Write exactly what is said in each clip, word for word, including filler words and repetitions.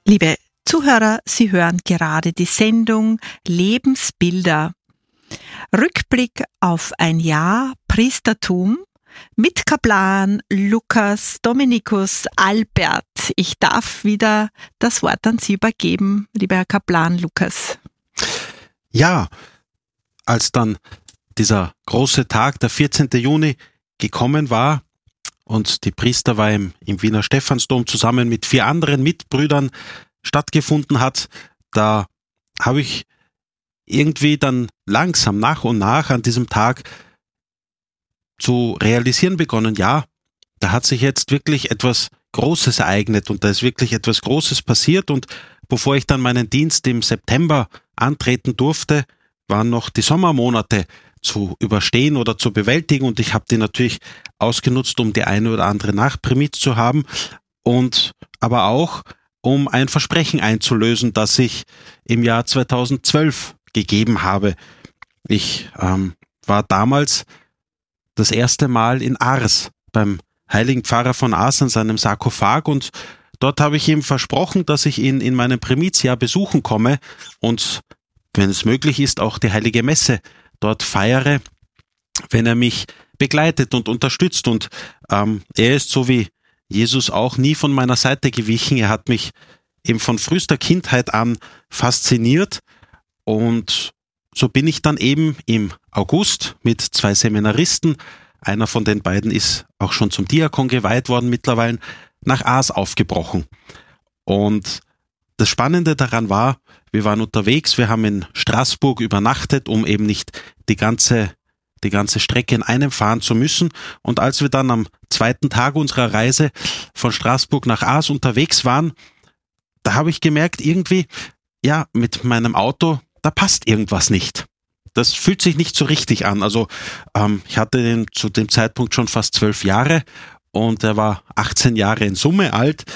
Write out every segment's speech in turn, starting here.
Liebe Zuhörer, Sie hören gerade die Sendung Lebensbilder. Rückblick auf ein Jahr Priestertum mit Kaplan Lukas Dominikus Albert. Ich darf wieder das Wort an Sie übergeben, lieber Herr Kaplan Lukas. Ja, als dann dieser große Tag, der vierzehnten Juni, gekommen war und die Priesterweihe im, im Wiener Stephansdom zusammen mit vier anderen Mitbrüdern stattgefunden hat, da habe ich irgendwie dann langsam nach und nach an diesem Tag zu realisieren begonnen, ja, da hat sich jetzt wirklich etwas Großes ereignet und da ist wirklich etwas Großes passiert, und bevor ich dann meinen Dienst im September antreten durfte, waren noch die Sommermonate zu überstehen oder zu bewältigen, und ich habe die natürlich ausgenutzt, um die eine oder andere Nachprimiz zu haben und aber auch um ein Versprechen einzulösen, das ich im Jahr zweitausendzwölf gegeben habe. Ich ähm, war damals das erste Mal in Ars beim heiligen Pfarrer von Ars an seinem Sarkophag, und dort habe ich ihm versprochen, dass ich ihn in meinem Primizjahr besuchen komme und, wenn es möglich ist, auch die heilige Messe dort feiere, wenn er mich begleitet und unterstützt. Und ähm, er ist so wie Jesus auch nie von meiner Seite gewichen. Er hat mich eben von frühester Kindheit an fasziniert, und so bin ich dann eben im August mit zwei Seminaristen, einer von den beiden ist auch schon zum Diakon geweiht worden mittlerweile, nach Ars aufgebrochen. Und das Spannende daran war, wir waren unterwegs, wir haben in Straßburg übernachtet, um eben nicht die ganze, die ganze Strecke in einem fahren zu müssen. Und als wir dann am zweiten Tag unserer Reise von Straßburg nach Ars unterwegs waren, da habe ich gemerkt, irgendwie, ja, mit meinem Auto, da passt irgendwas nicht. Das fühlt sich nicht so richtig an. Also ähm, ich hatte den zu dem Zeitpunkt schon fast zwölf Jahre und er war achtzehn Jahre in Summe alt.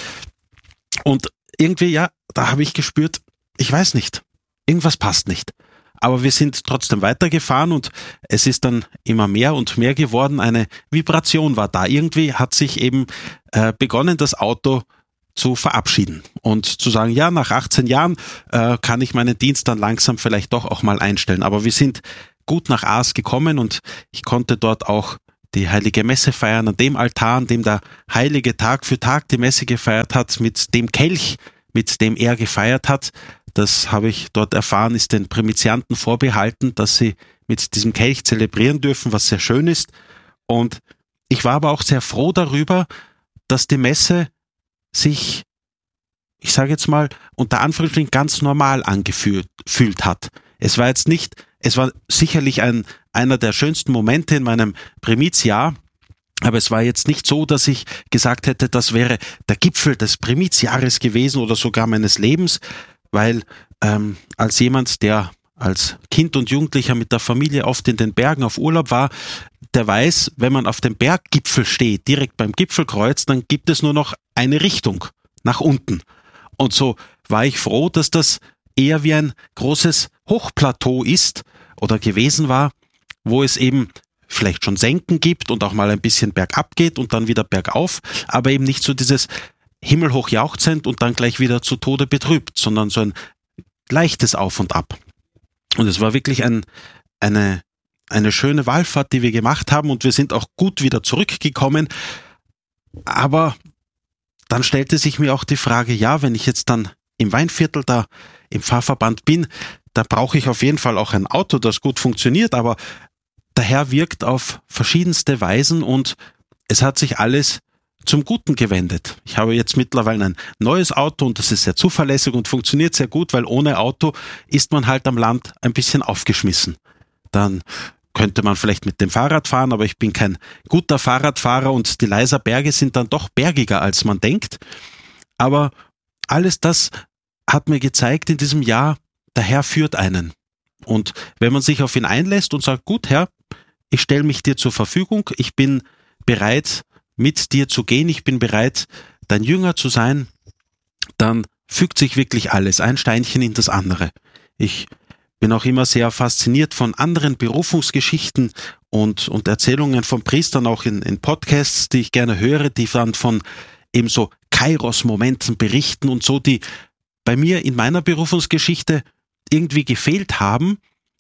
Und irgendwie, ja, da habe ich gespürt, ich weiß nicht, irgendwas passt nicht. Aber wir sind trotzdem weitergefahren und es ist dann immer mehr und mehr geworden. Eine Vibration war da. Irgendwie hat sich eben äh, begonnen, das Auto zu verabschieden und zu sagen, ja, nach achtzehn Jahren äh, kann ich meinen Dienst dann langsam vielleicht doch auch mal einstellen. Aber wir sind gut nach Ars gekommen und ich konnte dort auch die heilige Messe feiern, an dem Altar, an dem der Heilige Tag für Tag die Messe gefeiert hat, mit dem Kelch, mit dem er gefeiert hat. Das habe ich dort erfahren, ist den Primizianten vorbehalten, dass sie mit diesem Kelch zelebrieren dürfen, was sehr schön ist. Und ich war aber auch sehr froh darüber, dass die Messe sich, ich sage jetzt mal, unter Anführungsstrichen ganz normal angefühlt fühlt hat. Es war jetzt nicht, es war sicherlich ein, einer der schönsten Momente in meinem Primizjahr, aber es war jetzt nicht so, dass ich gesagt hätte, das wäre der Gipfel des Primizjahres gewesen oder sogar meines Lebens, weil ähm, als jemand, der als Kind und Jugendlicher mit der Familie oft in den Bergen auf Urlaub war, der weiß, wenn man auf dem Berggipfel steht, direkt beim Gipfelkreuz, dann gibt es nur noch eine Richtung, nach unten. Und so war ich froh, dass das eher wie ein großes Hochplateau ist oder gewesen war, wo es eben vielleicht schon Senken gibt und auch mal ein bisschen bergab geht und dann wieder bergauf, aber eben nicht so dieses himmelhoch jauchzend und dann gleich wieder zu Tode betrübt, sondern so ein leichtes Auf und Ab. Und es war wirklich ein, eine, eine schöne Wallfahrt, die wir gemacht haben, und wir sind auch gut wieder zurückgekommen. Aber dann stellte sich mir auch die Frage, ja, wenn ich jetzt dann im Weinviertel da im Pfarrverband bin, da brauche ich auf jeden Fall auch ein Auto, das gut funktioniert, aber der Herr wirkt auf verschiedenste Weisen und es hat sich alles zum Guten gewendet. Ich habe jetzt mittlerweile ein neues Auto und das ist sehr zuverlässig und funktioniert sehr gut, weil ohne Auto ist man halt am Land ein bisschen aufgeschmissen. Dann könnte man vielleicht mit dem Fahrrad fahren, aber ich bin kein guter Fahrradfahrer und die Leiser Berge sind dann doch bergiger, als man denkt. Aber alles das hat mir gezeigt in diesem Jahr, der Herr führt einen. Und wenn man sich auf ihn einlässt und sagt, gut Herr, ich stelle mich dir zur Verfügung, ich bin bereit, mit dir zu gehen, ich bin bereit, dein Jünger zu sein, dann fügt sich wirklich alles, ein Steinchen in das andere. Ich bin auch immer sehr fasziniert von anderen Berufungsgeschichten und, und Erzählungen von Priestern, auch in, in Podcasts, die ich gerne höre, die dann von eben so Kairos-Momenten berichten und so, die bei mir in meiner Berufungsgeschichte irgendwie gefehlt haben,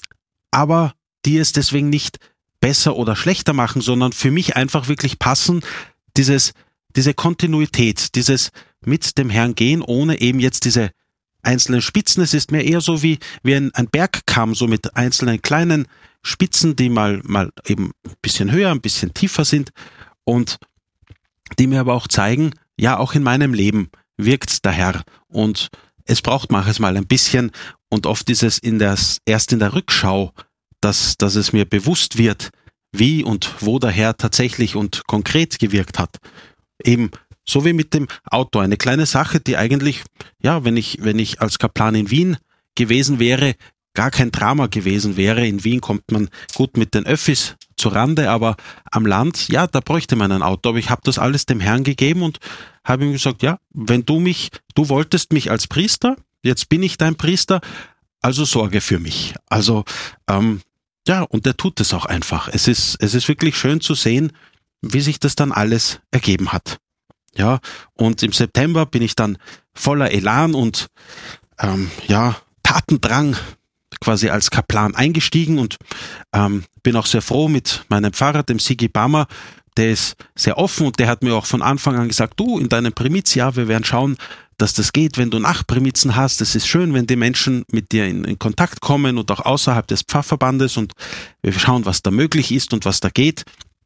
aber die es deswegen nicht besser oder schlechter machen, sondern für mich einfach wirklich passen, dieses, diese Kontinuität, dieses mit dem Herrn gehen, ohne eben jetzt diese einzelnen Spitzen. Es ist mir eher so wie, wie ein, ein Bergkamm, so mit einzelnen kleinen Spitzen, die mal, mal eben ein bisschen höher, ein bisschen tiefer sind und die mir aber auch zeigen, ja, auch in meinem Leben wirkt der Herr und es braucht manches Mal ein bisschen und oft ist es in der, erst in der Rückschau, dass, dass es mir bewusst wird, wie und wo der Herr tatsächlich und konkret gewirkt hat. Eben so wie mit dem Auto, eine kleine Sache, die eigentlich, ja, wenn ich, wenn ich als Kaplan in Wien gewesen wäre, gar kein Drama gewesen wäre. In Wien kommt man gut mit den Öffis zur Rande, aber am Land, ja, da bräuchte man ein Auto. Aber ich habe das alles dem Herrn gegeben und habe ihm gesagt, ja, wenn du mich, du wolltest mich als Priester, jetzt bin ich dein Priester, also sorge für mich. Also, ähm, ja, und er tut es auch einfach. Es ist, es ist wirklich schön zu sehen, wie sich das dann alles ergeben hat. Ja, und im September bin ich dann voller Elan und ähm, ja, Tatendrang quasi als Kaplan eingestiegen und ähm, bin auch sehr froh mit meinem Pfarrer, dem Sigi Bammer. Der ist sehr offen und der hat mir auch von Anfang an gesagt, du, in deinem Primizjahr, wir werden schauen, dass das geht, wenn du Nachprimizen hast. Es ist schön, wenn die Menschen mit dir in, in Kontakt kommen und auch außerhalb des Pfarrverbandes und wir schauen, was da möglich ist und was da geht.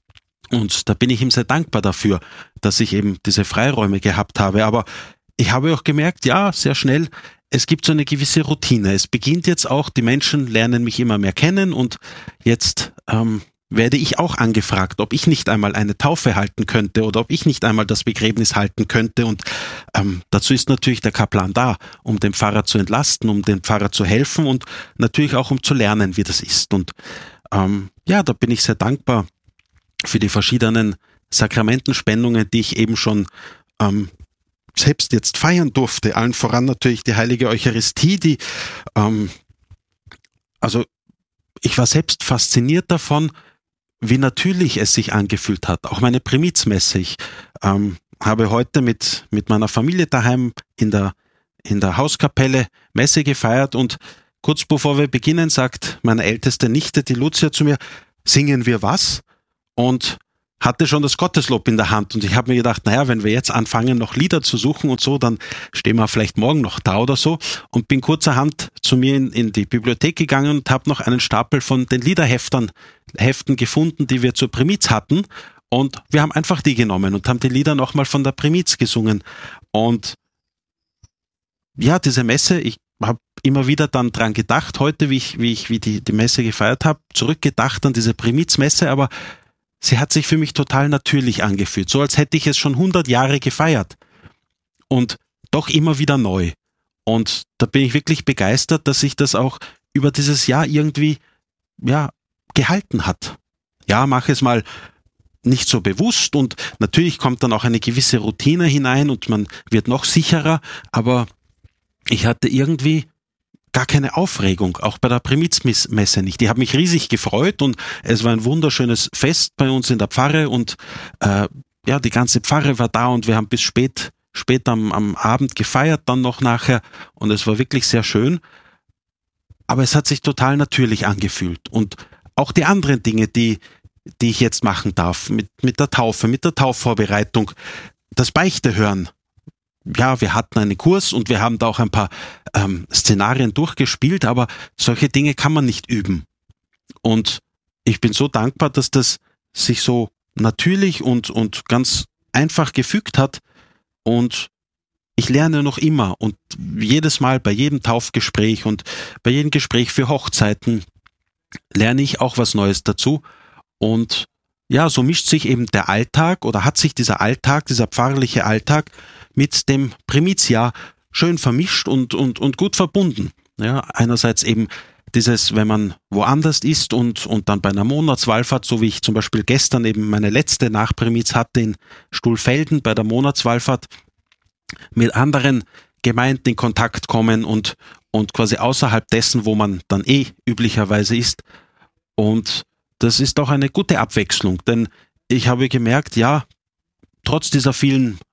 Und da bin ich ihm sehr dankbar dafür, dass ich eben diese Freiräume gehabt habe. Aber ich habe auch gemerkt, ja, sehr schnell, es gibt so eine gewisse Routine. Es beginnt jetzt auch, die Menschen lernen mich immer mehr kennen und jetzt ähm, werde ich auch angefragt, ob ich nicht einmal eine Taufe halten könnte oder ob ich nicht einmal das Begräbnis halten könnte. Und ähm, dazu ist natürlich der Kaplan da, um den Pfarrer zu entlasten, um dem Pfarrer zu helfen und natürlich auch um zu lernen, wie das ist. Und ähm, ja, da bin ich sehr dankbar für die verschiedenen Sakramentenspendungen, die ich eben schon ähm, selbst jetzt feiern durfte. Allen voran natürlich die heilige Eucharistie, die ähm, also ich war selbst fasziniert davon, wie natürlich es sich angefühlt hat. Auch meine Primizmesse. Ich ähm, habe heute mit mit meiner Familie daheim in der in der Hauskapelle Messe gefeiert und kurz bevor wir beginnen, sagt meine älteste Nichte, die Lucia, zu mir, singen wir was? Und hatte schon das Gotteslob in der Hand und ich habe mir gedacht, naja, wenn wir jetzt anfangen, noch Lieder zu suchen und so, dann stehen wir vielleicht morgen noch da oder so und bin kurzerhand zu mir in, in die Bibliothek gegangen und habe noch einen Stapel von den Liederheftern Heften gefunden, die wir zur Primiz hatten und wir haben einfach die genommen und haben die Lieder nochmal von der Primiz gesungen und ja, diese Messe, ich habe immer wieder dann dran gedacht, heute, wie ich, wie ich, wie die, die Messe gefeiert habe, zurückgedacht an diese Primizmesse, aber sie hat sich für mich total natürlich angefühlt, so als hätte ich es schon hundert Jahre gefeiert und doch immer wieder neu. Und da bin ich wirklich begeistert, dass sich das auch über dieses Jahr irgendwie, ja, gehalten hat. Ja, mach es mal nicht so bewusst und natürlich kommt dann auch eine gewisse Routine hinein und man wird noch sicherer, aber ich hatte irgendwie gar keine Aufregung, auch bei der Primizmesse nicht. Die hat mich riesig gefreut und es war ein wunderschönes Fest bei uns in der Pfarre und äh, ja, die ganze Pfarre war da und wir haben bis spät, spät am, am Abend gefeiert, dann noch nachher und es war wirklich sehr schön. Aber es hat sich total natürlich angefühlt und auch die anderen Dinge, die, die ich jetzt machen darf, mit, mit der Taufe, mit der Taufvorbereitung, das Beichte hören. Ja, wir hatten einen Kurs und wir haben da auch ein paar ähm, Szenarien durchgespielt, aber solche Dinge kann man nicht üben. Und ich bin so dankbar, dass das sich so natürlich und, und ganz einfach gefügt hat und ich lerne noch immer und jedes Mal bei jedem Taufgespräch und bei jedem Gespräch für Hochzeiten lerne ich auch was Neues dazu und ja, so mischt sich eben der Alltag oder hat sich dieser Alltag, dieser pfarrliche Alltag mit dem Primizjahr schön vermischt und, und, und gut verbunden. Ja, einerseits eben dieses, wenn man woanders ist und, und dann bei einer Monatswallfahrt, so wie ich zum Beispiel gestern eben meine letzte Nachprimiz hatte in Stuhlfelden bei der Monatswallfahrt, mit anderen Gemeinden in Kontakt kommen und, und quasi außerhalb dessen, wo man dann eh üblicherweise ist. Und das ist auch eine gute Abwechslung, denn ich habe gemerkt, ja, trotz dieser vielen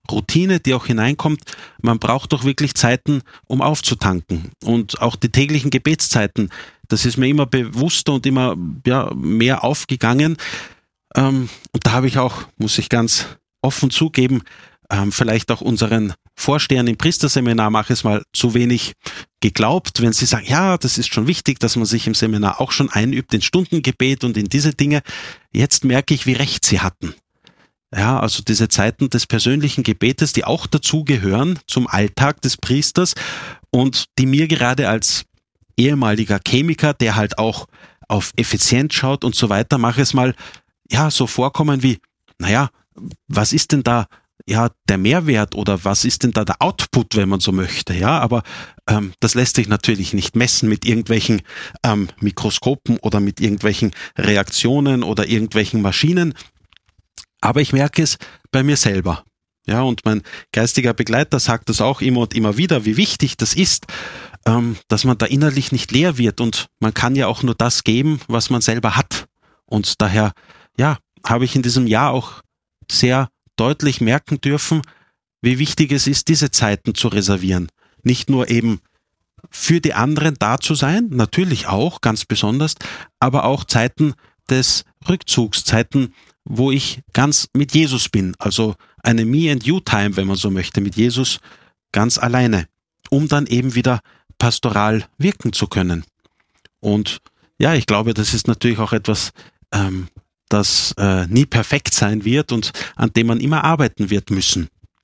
Routine, die auch hineinkommt. Man braucht doch wirklich Zeiten, um aufzutanken. Und auch die täglichen Gebetszeiten, das ist mir immer bewusster und immer ja, mehr aufgegangen. Ähm, und da habe ich auch, muss ich ganz offen zugeben, ähm, vielleicht auch unseren Vorstehern im Priesterseminar manches Mal zu wenig geglaubt, wenn sie sagen, ja, das ist schon wichtig, dass man sich im Seminar auch schon einübt in Stundengebet und in diese Dinge. Jetzt merke ich, wie recht sie hatten. Ja, also diese Zeiten des persönlichen Gebetes, die auch dazugehören zum Alltag des Priesters und die mir gerade als ehemaliger Chemiker, der halt auch auf Effizienz schaut und so weiter, mache es mal, ja, so vorkommen wie, naja, was ist denn da ja der Mehrwert oder was ist denn da der Output, wenn man so möchte, ja, aber ähm, das lässt sich natürlich nicht messen mit irgendwelchen ähm, Mikroskopen oder mit irgendwelchen Reaktionen oder irgendwelchen Maschinen, aber ich merke es bei mir selber, ja, und mein geistiger Begleiter sagt das auch immer und immer wieder, wie wichtig das ist, ähm, dass man da innerlich nicht leer wird und man kann ja auch nur das geben, was man selber hat und daher, ja, habe ich in diesem Jahr auch sehr deutlich merken dürfen, wie wichtig es ist, diese Zeiten zu reservieren. Nicht nur eben für die anderen da zu sein, natürlich auch, ganz besonders, aber auch Zeiten des Rückzugs, Zeiten, wo ich ganz mit Jesus bin, also eine Me and You Time, wenn man so möchte, mit Jesus ganz alleine, um dann eben wieder pastoral wirken zu können. Und ja, ich glaube, das ist natürlich auch etwas, ähm, das äh, nie perfekt sein wird und an dem man immer arbeiten wird müssen.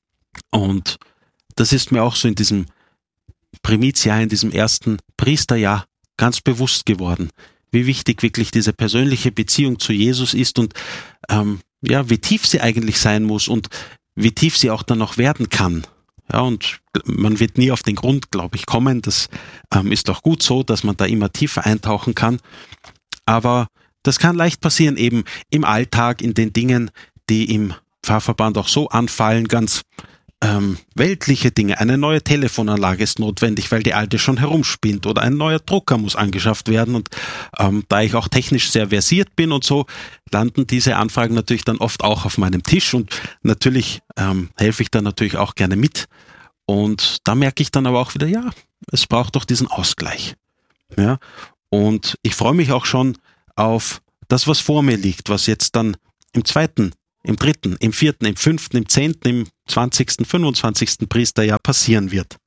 Und das ist mir auch so in diesem Primizjahr, in diesem ersten Priesterjahr ganz bewusst geworden, wie wichtig wirklich diese persönliche Beziehung zu Jesus ist und ähm, ja, wie tief sie eigentlich sein muss und wie tief sie auch dann noch werden kann. Ja, und man wird nie auf den Grund, glaube ich, kommen. Das ähm, ist auch gut so, dass man da immer tiefer eintauchen kann. Aber das kann leicht passieren, eben im Alltag, in den Dingen, die im Pfarrverband auch so anfallen, ganz ähm, weltliche Dinge. Eine neue Telefonanlage ist notwendig, weil die alte schon herumspinnt oder ein neuer Drucker muss angeschafft werden. Und ähm, da ich auch technisch sehr versiert bin und so, landen diese Anfragen natürlich dann oft auch auf meinem Tisch und natürlich ähm, helfe ich da natürlich auch gerne mit. Und da merke ich dann aber auch wieder, ja, es braucht doch diesen Ausgleich. Ja, und ich freue mich auch schon auf das, was vor mir liegt, was jetzt dann im zweiten, im dritten, im vierten, im fünften, im zehnten, im zwanzigsten, fünfundzwanzigsten Priesterjahr passieren wird.